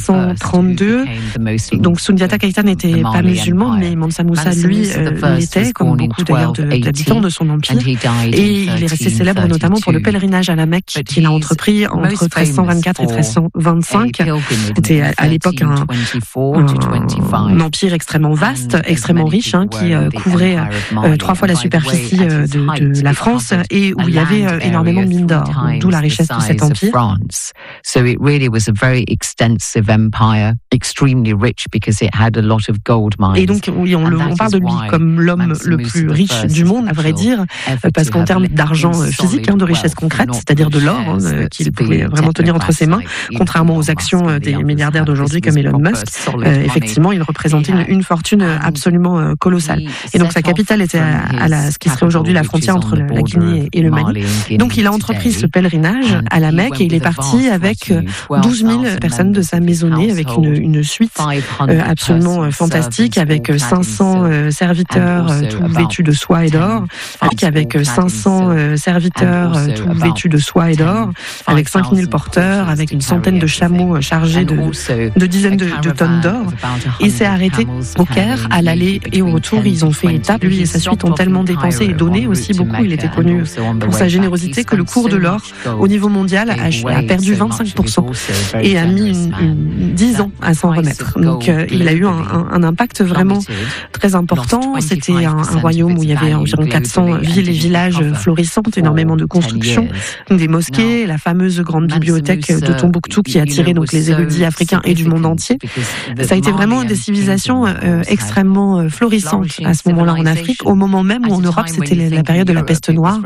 1932. Donc Sundiata Keita n'était pas musulman, mais Mansa Musa, lui, l'était, comme beaucoup d'ailleurs d'habitants de son empire. Et il est resté célèbre notamment pour le pèlerinage à la Mecque qu'il a entrepris entre 1324 et 1325. C'était à l'époque un empire extrêmement vaste, extrêmement riche, qui couvrait 3 fois la superficie de la France et où il y avait énormément de mines d'or, d'où la richesse de cet empire. So it really was a very extensive empire, extremely rich because it had a lot of gold mines. Et donc oui, on parle de lui comme l'homme le plus riche du monde, à vrai dire, parce qu'en termes d'argent physique, de richesse concrète, c'est-à-dire de l'or, qu'il pouvait vraiment tenir entre ses mains, contrairement aux actions des milliardaires d'aujourd'hui comme Elon Musk, effectivement, il représentait une fortune absolument colossale. Et donc sa capitale était à ce qui serait aujourd'hui la frontière entre la Guinée et le Mali. Donc il a entrepris ce pèlerinage à la Mecque et il est parti avec 12 000 personnes de sa maisonnée, avec une suite absolument fantastique, avec 500 serviteurs tout vêtus de soie et d'or, avec 500 serviteurs tout vêtus de soie et d'or, avec 5 000 porteurs, avec une centaine de chameaux chargés de dizaines de tonnes d'or. Il s'est arrêté au Caire, à l'aller et au retour. Ils ont fait étape. Lui et sa suite ont tellement dépensé et donné aussi beaucoup. Il était connu pour sa générosité que le cours de l'or au niveau mondial a perdu 25% et a mis 10 ans à s'en remettre. Donc il a eu un impact vraiment très important. C'était un royaume où il y avait environ 400 villes et villages florissantes, énormément de constructions, des mosquées, la fameuse grande bibliothèque de Tombouctou qui attirait donc les érudits africains et du monde entier. Ça a été vraiment des civilisations extrêmement florissantes à ce moment-là en Afrique, au moment même où en Europe c'était la période de la peste noire.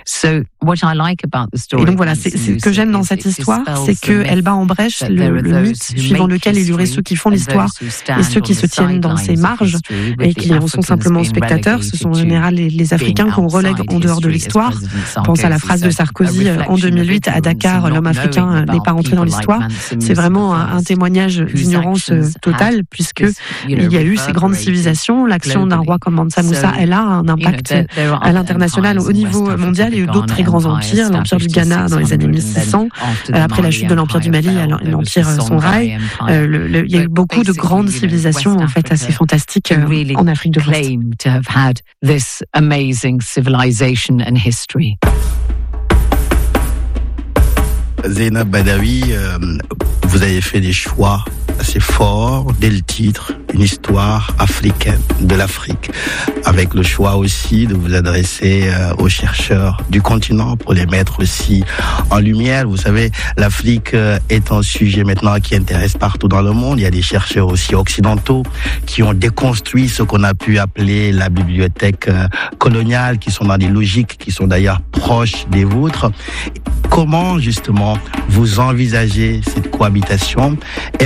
Et donc voilà, c'est ce que j'aime dans cette histoire, c'est qu'elle bat en brèche le mythe suivant lequel il y aurait ceux qui font l'histoire et ceux qui se tiennent dans ses marges et qui en sont simplement spectateurs. Ce sont en général les Africains qu'on relègue en dehors de l'histoire. On pense à la phrase de Sarkozy en 2008 à Dakar, l'homme africain n'est pas entré dans l'histoire. C'est vraiment un témoignage d'ignorance totale puisque il y a eu ces grandes civilisations. L'action d'un roi comme Mansa Musa, elle a un impact à l'international, au niveau mondial. Il y a eu d'autres très grands empires, l'empire du Ghana dans les années 1600, après la chute de l'empire du Mali, l'empire Songhai. Il y a eu beaucoup de grandes civilisations en fait assez fantastiques en Afrique de l'Ouest. Zainab Badawi, vous avez fait des choix assez forts dès le titre, une histoire africaine de l'Afrique, avec le choix aussi de vous adresser aux chercheurs du continent pour les mettre aussi en lumière. Vous savez, l'Afrique est un sujet maintenant qui intéresse partout dans le monde. Il y a des chercheurs aussi occidentaux qui ont déconstruit ce qu'on a pu appeler la bibliothèque coloniale, qui sont dans des logiques qui sont d'ailleurs proches des vôtres. Comment justement vous envisagez cette cohabitation?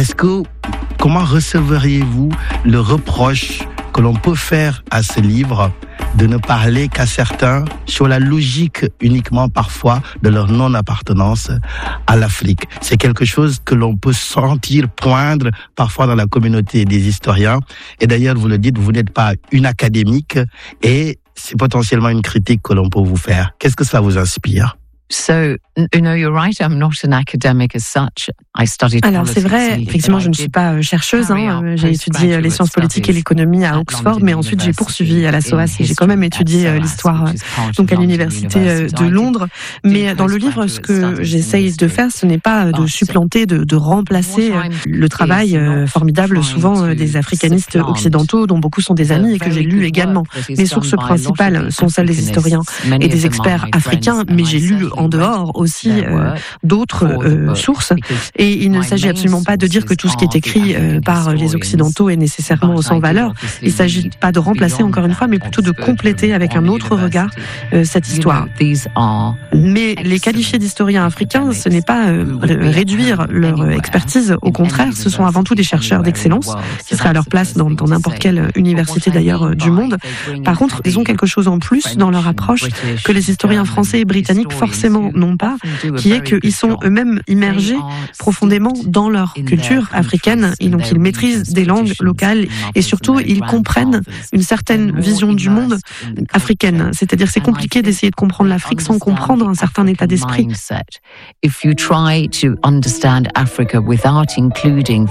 Comment receveriez-vous le reproche que l'on peut faire à ce livre de ne parler qu'à certains sur la logique uniquement parfois de leur non-appartenance à l'Afrique? C'est quelque chose que l'on peut sentir poindre parfois dans la communauté des historiens. Et d'ailleurs, vous le dites, vous n'êtes pas une académique et c'est potentiellement une critique que l'on peut vous faire. Qu'est-ce que ça vous inspire? you're right, I'm not an academic as such. I studied Alors c'est vrai, effectivement je ne suis pas chercheuse, j'ai étudié les sciences politiques et l'économie à Oxford, mais ensuite j'ai poursuivi à la SOAS et j'ai quand même étudié l'histoire donc à l'université de Londres. Mais dans le livre, ce que j'essaye de faire, ce n'est pas de supplanter, de remplacer le travail formidable souvent des africanistes occidentaux, dont beaucoup sont des amis et que j'ai lus également. Mes sources principales sont celles des historiens et des experts africains, mais j'ai lu en dehors aussi d'autres sources. Et il ne s'agit absolument pas de dire que tout ce qui est écrit par les Occidentaux est nécessairement sans valeur. Il ne s'agit pas de remplacer, encore une fois, mais plutôt de compléter avec un autre regard cette histoire. Mais les qualifier d'historiens africains, ce n'est pas réduire leur expertise. Au contraire, ce sont avant tout des chercheurs d'excellence qui seraient à leur place dans n'importe quelle université d'ailleurs du monde. Par contre, ils ont quelque chose en plus dans leur approche que les historiens français et britanniques forcément n'ont pas, qui est qu'ils sont eux-mêmes immergés profondément dans leur culture africaine et donc ils maîtrisent des langues locales et surtout ils comprennent une certaine vision du monde africaine. C'est-à-dire c'est compliqué d'essayer de comprendre l'Afrique sans comprendre un certain état d'esprit.